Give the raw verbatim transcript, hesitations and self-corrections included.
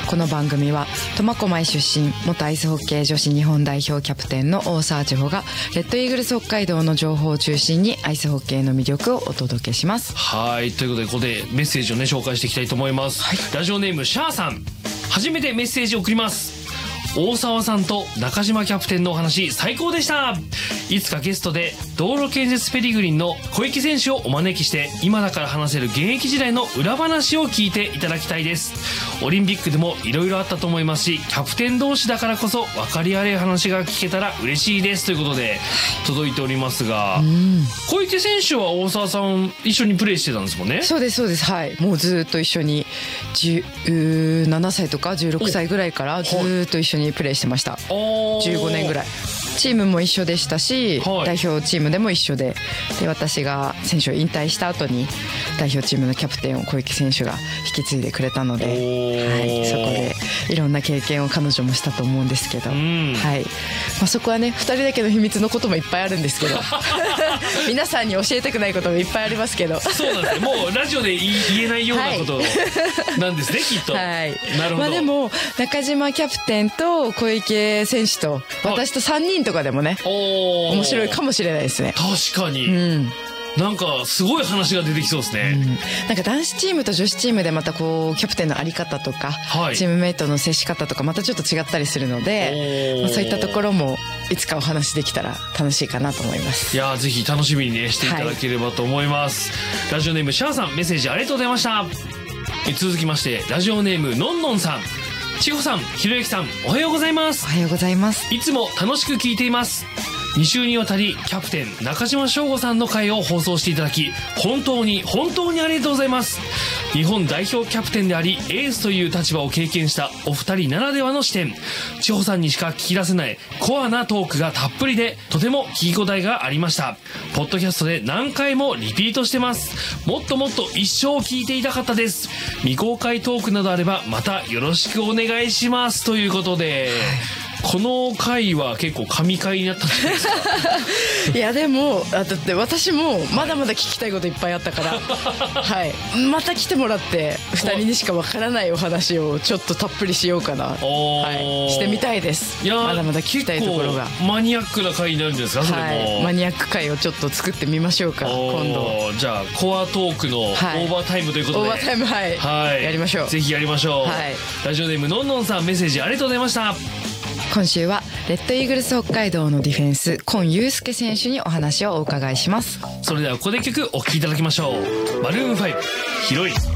この番組は苫小牧出身元アイスホッケー女子日本代表キャプテンの大沢千穂がレッドイーグルス北海道の情報を中心にアイスホッケーの魅力をお届けします。 はい、ということでここでメッセージをね紹介していきたいと思います、はい、ラジオネームシャーさん、初めてメッセージを送ります。大沢さんと中島キャプテンのお話最高でした。いつかゲストで道路建設ペディグリンの小池選手をお招きして今だから話せる現役時代の裏話を聞いていただきたいです。オリンピックでもいろいろあったと思いますし、キャプテン同士だからこそ分かり合える話が聞けたら嬉しいですということで届いておりますが、小池選手は大沢さん一緒にプレーしてたんですもんね。 そうですそうです、はい、もうずっと一緒にじゅうななさいとかじゅうろくさいぐらいからずっと一緒にプレーしてました。じゅうごねんぐらいチームも一緒でしたし、はい、代表チームでも一緒で、で私が選手を引退した後に代表チームのキャプテンを小池選手が引き継いでくれたので、はい、そこでいろんな経験を彼女もしたと思うんですけど、はい、まあ、そこはねふたりだけの秘密のこともいっぱいあるんですけど皆さんに教えたくないこともいっぱいありますけどそうなんですね、もうラジオで言えないようなことなんですね、はい、きっと、はい、なるほど。 まあ、でも中島キャプテンと小池選手と私とさんにんとかでもね、面白いかもしれないですね。 確かに、うん、なんかすごい話が出てきそうですね、うん、 なんか男子チームと女子チームでまたこうキャプテンの在り方とか、はい、チームメイトの接し方とかまたちょっと違ったりするので、まあ、そういったところもいつかお話できたら楽しいかなと思います。 いやぜひ楽しみに、ね、していただければと思います、はい、ラジオネームシャーさん、メッセージありがとうございました。続きましてラジオネームのんのんさん、千穂さん、ひろゆきさん、おはようございます。 おはようございます。 いつも楽しく聞いています。に週にわたりキャプテン中島翔吾さんの回を放送していただき本当に本当にありがとうございます。日本代表キャプテンでありエースという立場を経験したお二人ならではの視点、千穂さんにしか聞き出せないコアなトークがたっぷりでとても聞き応えがありました。ポッドキャストで何回もリピートしてます。もっともっと一生聞いていたかったです。未公開トークなどあればまたよろしくお願いしますということで、この回は結構神回になったんじゃないですかいやでもだって私もまだまだ聞きたいこといっぱいあったからはい、また来てもらってふたりにしかわからないお話をちょっとたっぷりしようかな、はい、してみたいです。いやまだまだ聞きたいところがマニアックな回になるんですか、それも、はい、 マニアック回をちょっと作ってみましょうか今度。 じゃあコアトークのオーバータイムということで、はい、オーバータイム、はい、はい、やりましょう。ぜひやりましょう、はい、ラジオネームのんのんさん、メッセージありがとうございました。 今週はレッドイーグルス北海道のディフェンス今祐介選手にお話をお伺いします。 それではここで曲お聴きいただきましょう。マルーンファイブ、広い。